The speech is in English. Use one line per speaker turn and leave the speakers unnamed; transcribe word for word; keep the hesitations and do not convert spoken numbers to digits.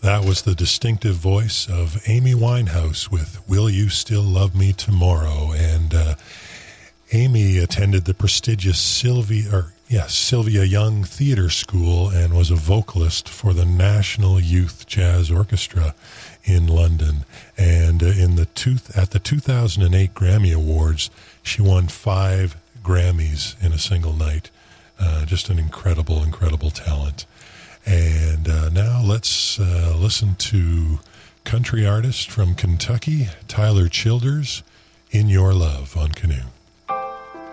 That was the distinctive voice of Amy Winehouse with Will You Still Love Me Tomorrow? And uh, Amy attended the prestigious Sylvia, or yes, Sylvia Young Theatre School and was a vocalist for the National Youth Jazz Orchestra in London. And uh, in the two, at the two thousand eight Grammy Awards, she won five Grammys in a single night. Uh, just an incredible, incredible talent. And uh, now let's uh, listen to country artist from Kentucky, Tyler Childers, In Your Love on Canoe.